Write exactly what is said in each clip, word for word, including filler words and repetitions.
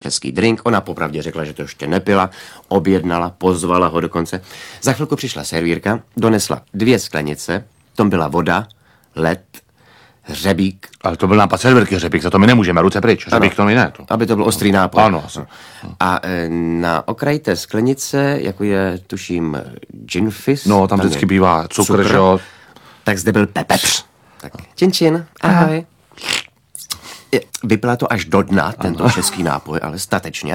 český drink, ona popravdě řekla, že to ještě nepila, objednala, pozvala ho dokonce. Za chvilku přišla servírka, donesla dvě sklenice, tom byla voda, led, hřebík. Ale to byl nápad servírky, hřebík, za to my nemůžeme, ruce pryč, hřebík to mi ne. To. Aby to byl ostrý nápoj. Ano. ano. A e, na okraji té sklenice, jako je, tuším, gin fizz. No, tam, tam vždycky bývá cukr, cukr, že jo. Tak zde byl pepř. Tak, čin, čin, ahoj. Vypila to až do dna, tento ano. český nápoj, ale statečně.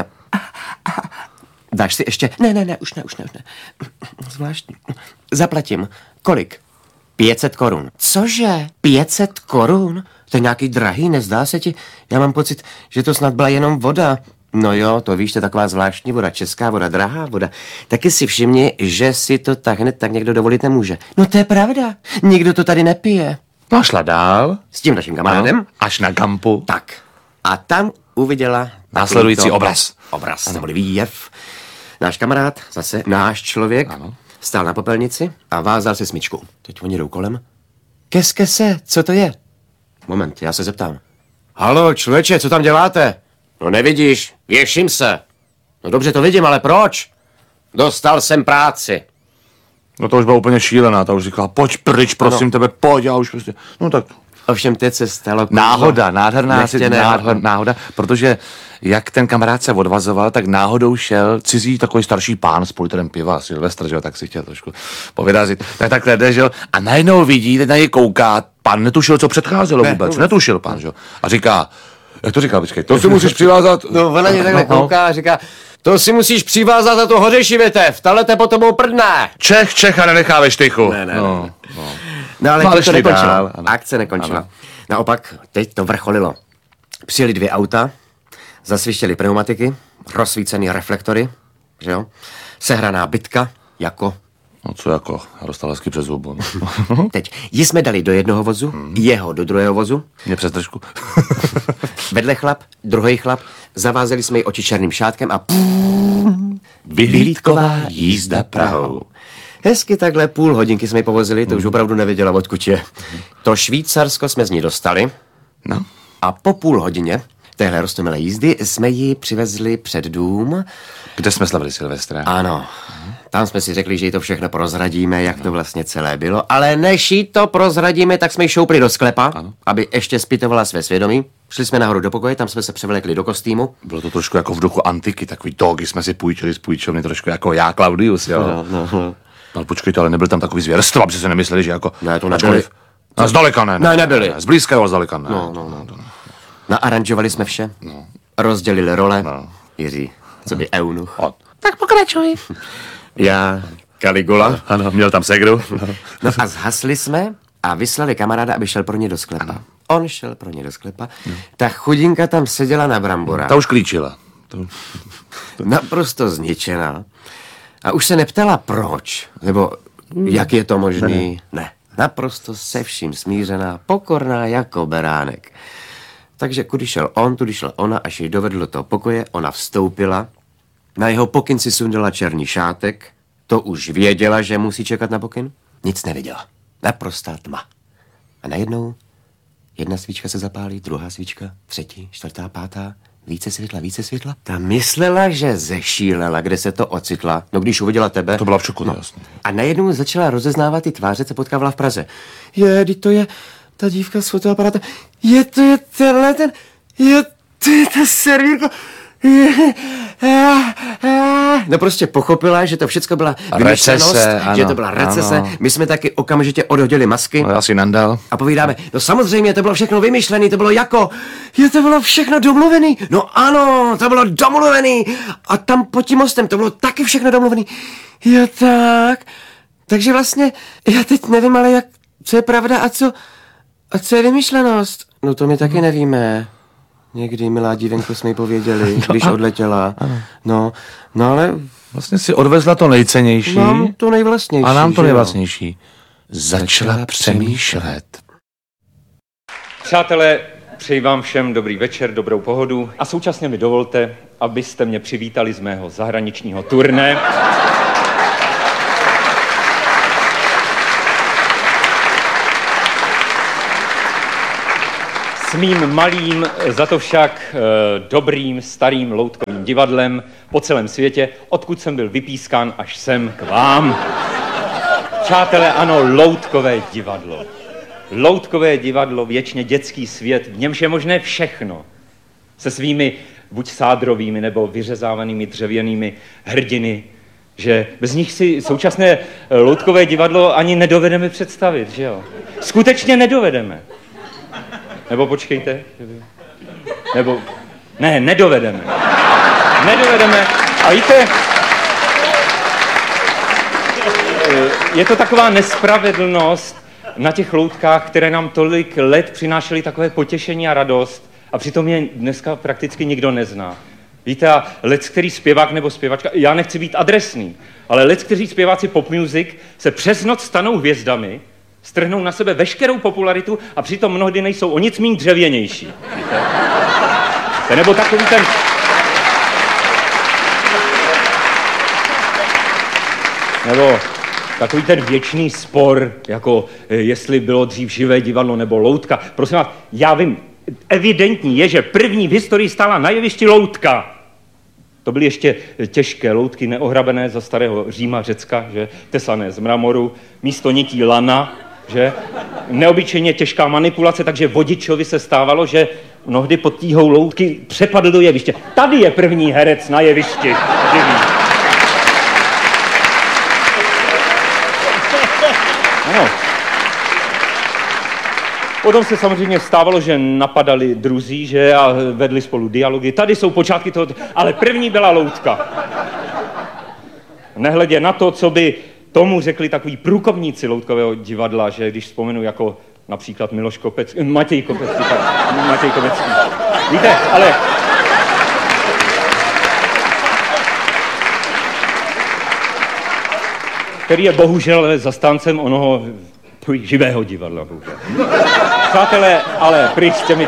Dáš si ještě? Ne, ne, ne, už ne, už ne, už ne. Zvláštní. Zaplatím. Kolik? pět set korun. Cože? pět set korun? To je nějaký drahý, nezdá se ti? Já mám pocit, že to snad byla jenom voda. No jo, to víš, to je taková zvláštní voda, česká voda, drahá voda. Taky si všimni, že si to tak hned tak někdo dovolit nemůže. No to je pravda, nikdo to tady nepije. No šla dál. S tím naším kamarádem. No, až na kampu. Tak. A tam uviděla následující obraz. Obraz, neboli výjev. Náš kamarád, zase náš člověk, ano. Stál na popelnici a vázal se smyčku. Teď oni jdou kolem. Keske se, co to je? Moment, já se zeptám. Halo, člověče, co tam děláte? No nevidíš, věším se. No dobře, to vidím, ale proč? Dostal jsem práci. No to už byla úplně šílená, ta už říkala, pojď pryč, prosím no. tebe, pojď, já už prostě, no tak. Ovšem teď se stalo... Náhoda, nádherná si, náhoda, náhoda, protože jak ten kamarád se odvazoval, tak náhodou šel cizí takový starší pán s půl litrem piva, Silvestr, že jo, tak si chtěl trošku povyrazit. Tak takhle jde, že jo, a najednou vidí, teď na něj kouká, pan netušil, co předcházelo ne, vůbec, netušil pan, že jo, a říká, jak to říká, počkej, to si musíš přivázat. No ona mě takhle kouká a říká, to si musíš přivázat za tu hořejší větev, tahle te po tobou prdne. Čech, Čecha nenecháme štychu. Ne, ne, no, ne. No. No ale, no, ale to nekončilo. Dál, akce nekončila. Ano. Naopak, teď to vrcholilo. Přijeli dvě auta, zasvištěly pneumatiky, rozsvícený reflektory, že jo? Sehraná bitka, jako... No co jako, já dostal hezky přes zubu. No. Teď, ji jsme dali do jednoho vozu, hmm. jeho do druhého vozu. Mě přes držku. Vedle chlap, druhý chlap, zavázeli jsme ji oči černým šátkem a... Vyhlídková jízda Prahou. Hezky takhle půl hodinky jsme ji povozili, to mm. už opravdu nevěděla, odkud je. To Švýcarsko jsme z ní dostali. No. A po půl hodině téhle roztomilé jízdy jsme ji přivezli před dům. Kde jsme slavili Silvestra. Ano. Mm. Tam jsme si řekli, že jí to všechno prozradíme, jak no. to vlastně celé bylo. Ale než jí to prozradíme, tak jsme ji šoupli do sklepa, ano. aby ještě zpytovala své svědomí. Šli jsme nahoru do pokoje, tam jsme se převlekli do kostýmu. Bylo to trošku jako v duchu antiky, takový togy jsme si půjčili z půjčovny, trošku jako já, Claudius, jo. No, no, no. Ale počkejte, ale nebyl tam takový zvěrstvo, aby se nemysleli, že jako... Ne, to nebyli. No, zdaleka ne, ne. Ne, nebyli. Ne, zblízka jo, zdaleka ne. No, no, no. Naaranžovali jsme vše, no. rozdělili role. No. Jiří, co by no. eunuch. O. Tak pokračuj. Já, Caligula. Ano, měl tam segru. No a zhasli jsme a vyslali kamaráda, aby šel pro ně do sklepa. Ano. On šel pro ně do sklepa. No. Ta chudinka tam seděla na brambora. Ta už klíčila. To... Naprosto zničená. A už se neptala proč, nebo jak je to možný. Ne. ne. Naprosto se vším smířená, pokorná jako beránek. Takže kudy šel on, tudy šel ona, až jej dovedl do toho pokoje, ona vstoupila. Na jeho pokyn si sundala černý šátek. To už věděla, že musí čekat na pokyn. Nic neviděla. Naprostá tma. A najednou jedna svíčka se zapálí, druhá svíčka, třetí, čtvrtá, pátá. Více světla, více světla. Ta myslela, že zešílela, kde se to ocitla. No když uviděla tebe... To byla v šoku, no. jasně. A najednou začala rozeznávat ty tváře, co potkávala v Praze. Je, to je ta dívka s fotoaparátem. Je, to je tenhle ten... Je, to je ta servírka. No prostě pochopila, že to všecko byla vymyšlenost, že to byla recese. Ano. My jsme taky okamžitě odhodili masky. No, já si nandal. A povídáme, no samozřejmě, to bylo všechno vymyšlené, to bylo jako, je to bylo všechno domluvený. No ano, to bylo domluvený. A tam pod tím mostem, to bylo taky všechno domluvený. Jo tak. Takže vlastně, já teď nevím, ale jak, co je pravda a co, a co je vymyšlenost. No to my taky nevíme. Někdy, milá dívenko, jsme jí pověděli, no, když odletěla. Ano. No, no ale... Vlastně si odvezla to nejcennější. Nám to nejvlastnější. A nám to nejvlastnější. Začala přemýšlet. Přátelé, přeji vám všem dobrý večer, dobrou pohodu a současně mi dovolte, abyste mě přivítali z mého zahraničního turné. S mým malým, za to však e, dobrým, starým loutkovým divadlem po celém světě, odkud jsem byl vypískán až sem k vám. Přátelé, ano, loutkové divadlo. Loutkové divadlo, věčně dětský svět, v němž je možné všechno. Se svými buď sádrovými nebo vyřezávanými dřevěnými hrdiny, že bez nich si současné loutkové divadlo ani nedovedeme představit, že jo? Skutečně nedovedeme. Nebo počkejte. Nebo... Ne, nedovedeme. Nedovedeme. A víte, je to taková nespravedlnost na těch loutkách, které nám tolik let přinášely takové potěšení a radost, a přitom je dneska prakticky nikdo nezná. Víte, a lec, který zpěvák nebo zpěvačka, já nechci být adresný, ale lec, kteří zpěváci pop music se přes noc stanou hvězdami, strhnou na sebe veškerou popularitu a přitom mnohdy nejsou o nic méně dřevěnější. Víte? Nebo takový ten... Nebo takový ten věčný spor, jako jestli bylo dřív živé divadlo nebo loutka. Prosím vás, já vím, evidentní je, že první v historii stála na jevišti loutka. To byly ještě těžké loutky, neohrabené za starého Říma, Řecka, že? Tesané z mramoru, místo nití lana, že? Neobyčejně těžká manipulace, takže vodičovi se stávalo, že mnohdy pod tíhou loutky přepadl do jeviště. Tady je první herec na jevišti. Ano. Potom se samozřejmě stávalo, že napadali druzí, že, a vedli spolu dialogy. Tady jsou počátky toho, ale první byla loutka. Nehledě na to, co by tomu řekli takový průkopníci loutkového divadla, že když vzpomenu jako například Miloš Kopecký, Matěj Kopecký, tak, Matěj Kopecký. Víte, ale... který je bohužel zastáncem onoho živého divadla. Přátelé, ale pryč s těmi,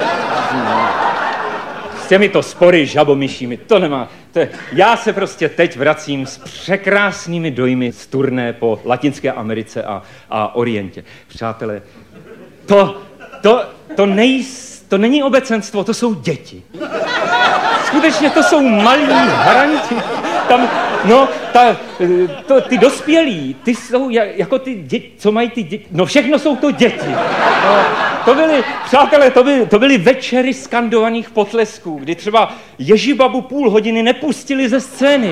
s těmito spory žabomyšími, to nemá. To je, já se prostě teď vracím s překrásnými dojmy z turné po Latinské Americe a, a Orientě. Přátelé, to, to, to, nej, to není obecenstvo, to jsou děti. Skutečně to jsou malí hranti. Tam, no, ta, to, ty dospělí, ty jsou jako ty děti, co mají ty děti, no všechno jsou to děti. No, to byly, přátelé, to byly, to byly večery skandovaných potlesků, kdy třeba Ježibabu půl hodiny nepustili ze scény.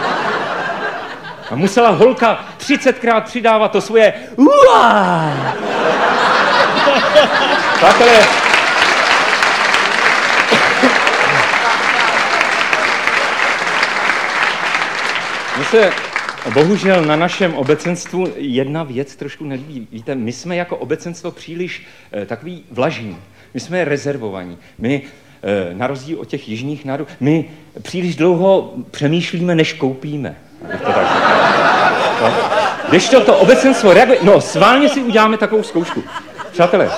A musela holka třicetkrát přidávat to svoje uá. Přátelé, mně se bohužel na našem obecenstvu jedna věc trošku nelíbí. Víte, my jsme jako obecenstvo příliš eh, takový vlažní. My jsme rezervovaní. My, eh, na rozdíl od těch jižních národů, my příliš dlouho přemýšlíme, než koupíme. To tak no. Když to, to obecenstvo reaguje... No, sválně si uděláme takovou zkoušku. Přátelé.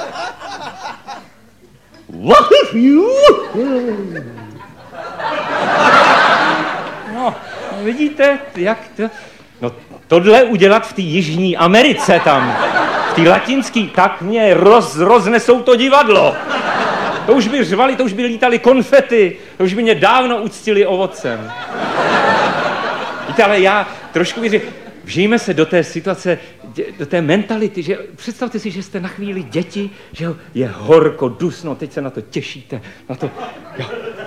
No, vidíte, jak to... No, tohle udělat v té Jižní Americe tam, v té latinské, tak mě roz, roznesou to divadlo. To už by řvali, to už by lítali konfety, to už by mě dávno uctili ovocem. Víte, ale já trošku věřím, vžijme se do té situace, do té mentality, že představte si, že jste na chvíli děti, že je horko, dusno, teď se na to těšíte, na to... Jo.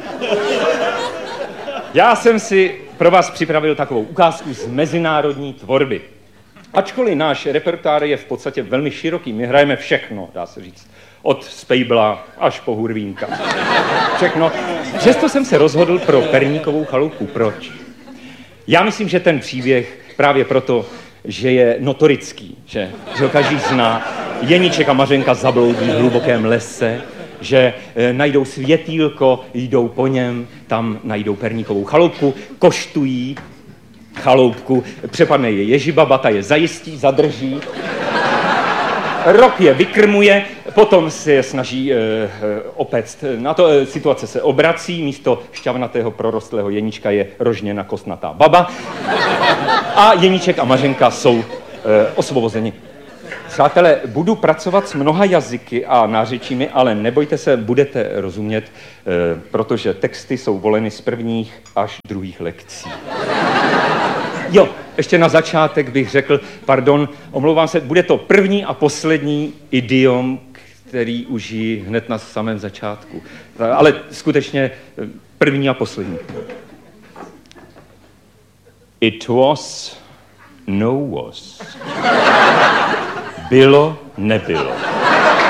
Já jsem si pro vás připravil takovou ukázku z mezinárodní tvorby. Ačkoliv náš repertoár je v podstatě velmi široký, my hrajeme všechno, dá se říct. Od Spejbla až po Hurvínka. Všechno. Přesto jsem se rozhodl pro Perníkovou chalupu. Proč? Já myslím, že ten příběh právě proto, že je notorický, že, že ho každý zná. Jeníček a Mařenka zabloudí v hlubokém lese, že e, najdou světýlko, jdou po něm, tam najdou Perníkovou chaloupku, koštují chaloupku, přepadne je Ježibaba, ta je zajistí, zadrží, rok je vykrmuje, potom se je snaží e, e, opéct. Na to e, situace se obrací, místo šťavnatého prorostlého Jeníčka je rožněna kostnatá baba a Jeníček a Mařenka jsou e, osvobozeni Přátelé, budu pracovat s mnoha jazyky a nářečími, ale nebojte se, budete rozumět, eh, protože texty jsou voleny z prvních až druhých lekcí. Jo, ještě na začátek bych řekl, pardon, omlouvám se, bude to první a poslední idiom, který užiji hned na samém začátku. Ale skutečně první a poslední. It was, no was. Bylo, nebylo.